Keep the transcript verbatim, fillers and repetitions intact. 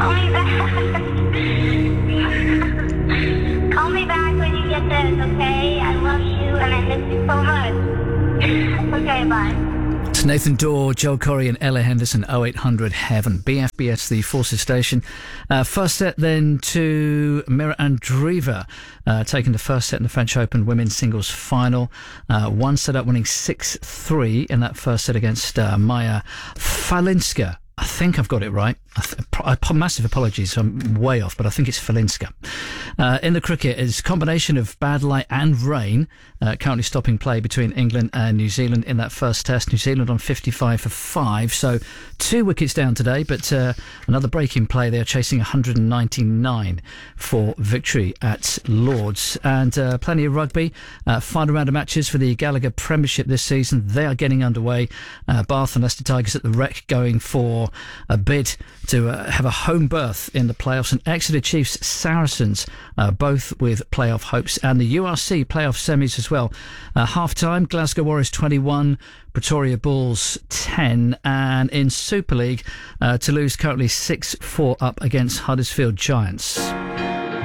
Call me back. Call me back when you get this, okay? I love you and I miss you so much. Okay, bye. It's Nathan Dorr, Joel Corey and Ella Henderson, oh eight hundred Heaven. B F B S, the Forces Station. Uh, first set then to Mira Andreeva, uh, taking the first set in the French Open Women's Singles Final. Uh, one set up, winning six three in that first set against uh, Maya Falinska. I think I've got it right. I th- I, massive apologies, I'm way off, but I think it's Falinska. Uh, in the cricket, it's a combination of bad light and rain, uh, currently stopping play between England and New Zealand in that first test. New Zealand on fifty-five for five, so two wickets down today, but uh, another break in play. They are chasing one hundred ninety-nine for victory at Lord's. And uh, plenty of rugby. Uh, final round of matches for the Gallagher Premiership this season. They are getting underway. Uh, Bath and Leicester Tigers at the Rec going for a bid to uh, have a home berth in the playoffs, and Exeter Chiefs Saracens uh, both with playoff hopes, and the U R C playoff semis as well. Uh, half time, Glasgow Warriors twenty-one, Pretoria Bulls ten, and in Super League, uh, Toulouse currently six four up against Huddersfield Giants.